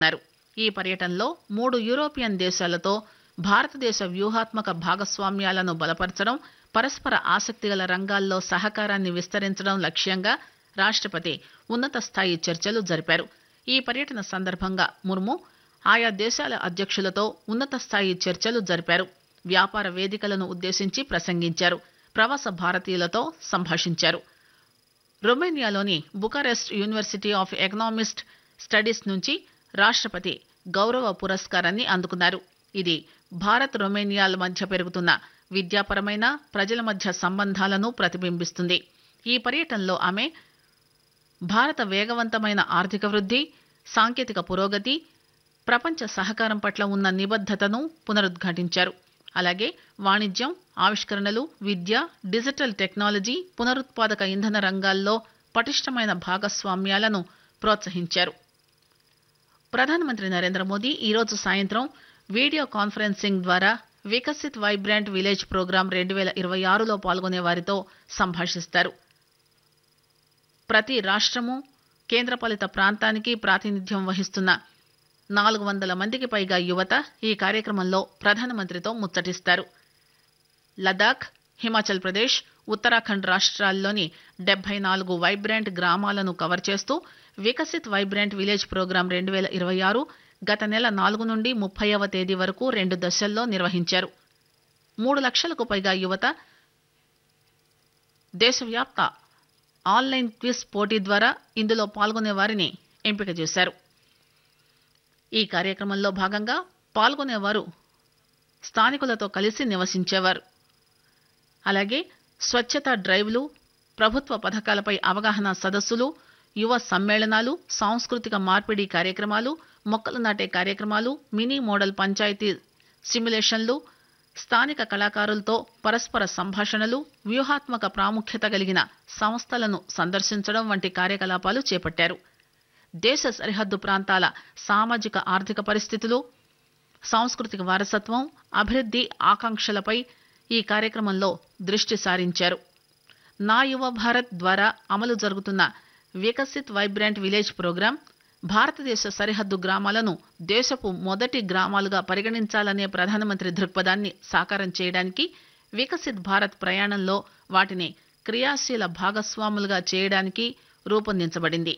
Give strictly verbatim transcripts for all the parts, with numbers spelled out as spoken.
ఈ పర్యటనలో మూడు యూరోపియన్ దేశాలతో భారతదేశ వ్యూహాత్మక భాగస్వామ్యాలను బలపరచడం, పరస్పర ఆసక్తిగల రంగాల్లో సహకారాన్ని విస్తరించడం లక్ష్యంగా రాష్టపతి ఉన్నత స్థాయి చర్చలు జరిపారు. ఈ పర్యటన సందర్భంగా ముర్ము ఆయా దేశాల అధ్యక్షులతో ఉన్నత స్థాయి చర్చలు జరిపారు. వ్యాపార వేదికలను ఉద్దేశించి ప్రసంగించారు. ప్రవాస భారతీయులతో సంభాషించారు. రొమేనియాలోని Bucharest university of economist studies నుంచి రాష్టపతి గౌరవ పురస్కారాన్ని అందుకున్నారు. ఇది భారత్ రొమేనియాల మధ్య పెరుగుతున్న విద్యాపరమైన, ప్రజల మధ్య సంబంధాలను ప్రతిబింబిస్తుంది. ఈ పర్యటనలో ఆమె భారత వేగవంతమైన ఆర్థిక వృద్ధి, సాంకేతిక పురోగతి, ప్రపంచ సహకారం పట్ల ఉన్న నిబద్ధతను పునరుద్ఘాటించారు. అలాగే వాణిజ్యం, ఆవిష్కరణలు, విద్య, డిజిటల్ టెక్నాలజీ, పునరుత్పాదక ఇంధన రంగాల్లో పటిష్టమైన భాగస్వామ్యాలను ప్రోత్సహించారు. ప్రధానమంత్రి నరేంద్ర మోదీ ఈరోజు సాయంత్రం వీడియో కాన్ఫరెన్సింగ్ ద్వారా వికసిత్ వైబ్రాంట్ విలేజ్ ప్రోగ్రాం రెండు వేల ఇరవై ఆరులో పాల్గొనే వారితో సంభాషిస్తారు. ప్రతి రాష్ట్రము, కేంద్రపాలిత ప్రాంతానికి ప్రాతినిధ్యం వహిస్తున్న నాలుగు వందల మందికి పైగా యువత ఈ కార్యక్రమంలో ప్రధానమంత్రితో ముచ్చటిస్తారు. లదాఖ్, హిమాచల్ ప్రదేశ్, ఉత్తరాఖండ్ రాష్ట్రాల్లోని డెబ్బై నాలుగు వైబ్రాంట్ గ్రామాలను కవర్ చేస్తూ వికసిత్ వైబ్రాంట్ విలేజ్ ప్రోగ్రాం రెండు వేల ఇరవై ఆరు గత నెల నాలుగు నుండి ముప్పైవ తేదీ వరకు రెండు దశల్లో నిర్వహించారు. మూడు లక్షలకు పైగా యువత దేశవ్యాప్త ఆన్లైన్ క్విజ్ పోటీ ద్వారా ఇందులో పాల్గొనే వారిని ఎంపిక చేశారు. ఈ కార్యక్రమంలో భాగంగా పాల్గొనేవారు స్థానికులతో కలిసి నివసించేవారు. అలాగే స్వచ్ఛతా డ్రైవ్లు, ప్రభుత్వ పథకాలపై అవగాహన సదస్సులు, యువ సమ్మేళనాలు, సాంస్కృతిక మార్పిడి కార్యక్రమాలు, మొక్కలు నాటే కార్యక్రమాలు, మినీ మోడల్ పంచాయతీ సిమ్యులేషన్లు, స్థానిక కళాకారులతో పరస్పర సంభాషణలు, వ్యూహాత్మక ప్రాముఖ్యత కలిగిన సంస్థలను సందర్శించడం వంటి కార్యకలాపాలు చేపట్టారు. దేశ సరిహద్దు ప్రాంతాల సామాజిక ఆర్థిక పరిస్థితులు, సాంస్కృతిక వారసత్వం, అభివృద్ధి ఆకాంక్షలపై ఈ కార్యక్రమంలో దృష్టి సారించారు. నా యువ భారత్ ద్వారా అమలు జరుగుతున్న వికసిత్ వైబ్రాంట్ విలేజ్ ప్రోగ్రాం భారతదేశ సరిహద్దు గ్రామాలను దేశపు మొదటి గ్రామాలుగా పరిగణించాలనే ప్రధానమంత్రి దృక్పథాన్ని సాకారం చేయడానికి, వికసిత్ భారత్ ప్రయాణంలో వాటిని క్రియాశీల భాగస్వాములుగా చేయడానికి రూపొందించబడింది.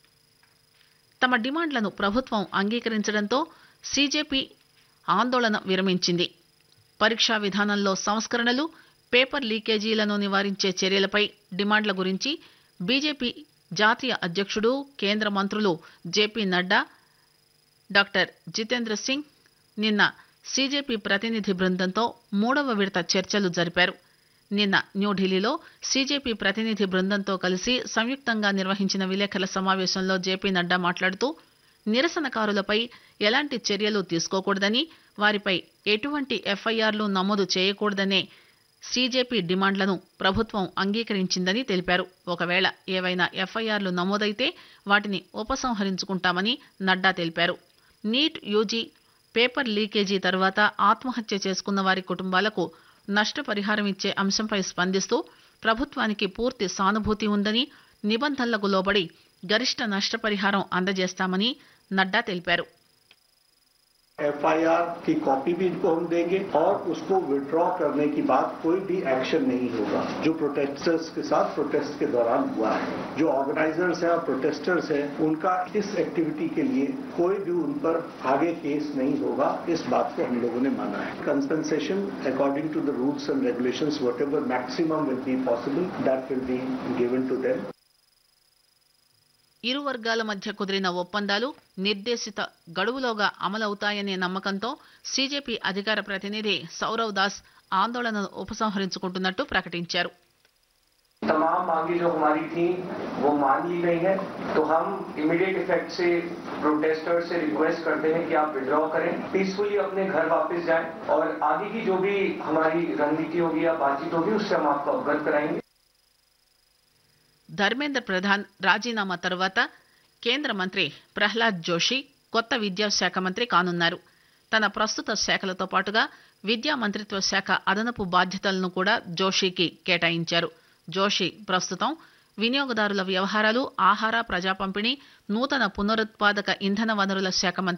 తమ డిమాండ్లను ప్రభుత్వం అంగీకరించడంతో సీజేపీ ఆందోళన విరమించింది. పరీక్షా విధానంలో సంస్కరణలు, పేపర్ లీకేజీలను నివారించే చర్యలపై డిమాండ్ల గురించి బీజేపీ జాతీయ అధ్యక్షుడు, కేంద్ర మంత్రులు జేపీ నడ్డా, డాక్టర్ జితేంద్ర సింగ్ నిన్న సీజేపీ ప్రతినిధి బృందంతో మూడవ విడత చర్చలు జరిపారు. నిన్న న్యూఢిల్లీలో సీజేపీ ప్రతినిధి బృందంతో కలిసి సంయుక్తంగా నిర్వహించిన విలేకరుల సమావేశంలో జేపీ నడ్డా మాట్లాడుతూ, నిరసనకారులపై ఎలాంటి చర్యలు తీసుకోకూడదని, వారిపై ఎటువంటి ఎఫ్ఐఆర్లు నమోదు చేయకూడదనే సీజేపీ డిమాండ్లను ప్రభుత్వం అంగీకరించిందని తెలిపారు. ఒకవేళ ఏవైనా ఎఫ్ఐఆర్లు నమోదైతే వాటిని ఉపసంహరించుకుంటామని నడ్డా తెలిపారు. నీట్ యూజీ పేపర్ లీకేజీ తర్వాత ఆత్మహత్య చేసుకున్న వారి కుటుంబాలకు నష్టపరిహారం ఇచ్చే అంశంపై స్పందిస్తూ, ప్రభుత్వానికి పూర్తి సానుభూతి ఉందని, నిబంధనలకు లోబడి గరిష్ట నష్టపరిహారం అందజేస్తామని నడ్డా తెలిపారు. एफ आई आर की कॉपी भी इनको हम देंगे और उसको विड्रॉ करने की बात कोई भी एक्शन नहीं होगा जो प्रोटेस्टर्स के साथ प्रोटेस्ट के दौरान हुआ है. जो ऑर्गेनाइजर्स हैं और प्रोटेस्टर्स हैं उनका इस एक्टिविटी के लिए कोई भी उन पर आगे केस नहीं होगा. इस बात को हम लोगों ने माना है. Compensation according to the rules and regulations whatever maximum will be possible that will be given to them. ఇరు వర్గాల మధ్య కుదిరిన ఒప్పందాలు నిర్దేశిత గడువులోగా అమలవుతాయనే నమ్మకంతో సీజేపీ అధికార ప్రతినిధి సౌరవ్ దాస్ ఆందోళనను ఉపసంహరించుకుంటున్నట్టు ప్రకటించారు. तमाम मांगे जो हमारी थी वो मान ली गई है, तो हम इमीडिएट इफेक्ट से प्रोटेस्टर्स से रिक्वेस्ट करते हैं कि आप विड्रॉ करें, पीसफुली अपने घर वापस जाएं और आगे की जो भी हमारी रणनीति होगी या बातचीत होगी उससे हम आपको अवगत कराएंगे. ధర్మేంద్ర ప్రధాన్ రాజీనామా తర్వాత కేంద్ర మంత్రి ప్రహ్లాద్ జోషి కొత్త విద్యాశాఖ మంత్రి కానున్నారు. తన ప్రస్తుత శాఖలతో పాటుగా విద్యా మంత్రిత్వ శాఖ అదనపు బాధ్యతలను కూడా జోషికి కేటాయించారు. జోషి ప్రస్తుతం వినియోగదారుల వ్యవహారాలు ఆహార ప్రజా పంపిణీ నూతన పునరుత్పాదక ఇంధన వనరుల శాఖ మంత్రి